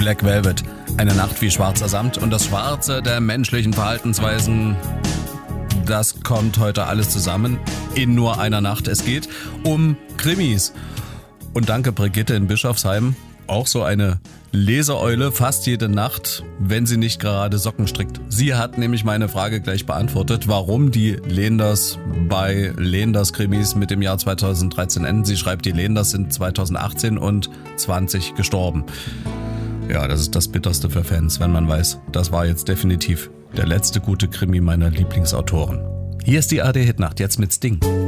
Black Velvet, eine Nacht wie schwarzer Samt und das Schwarze der menschlichen Verhaltensweisen. Das kommt heute alles zusammen in nur einer Nacht. Es geht um Krimis. Und danke Brigitte in Bischofsheim, auch so eine Leseeule fast jede Nacht, wenn sie nicht gerade Socken strickt. Sie hat nämlich meine Frage gleich beantwortet, warum die Lehenders bei Lehenders Krimis mit dem Jahr 2013 enden. Sie schreibt, die Lehenders sind 2018 und 20 gestorben. Ja, das ist das Bitterste für Fans, wenn man weiß, das war jetzt definitiv der letzte gute Krimi meiner Lieblingsautoren. Hier ist die ARD Hitnacht, jetzt mit Sting.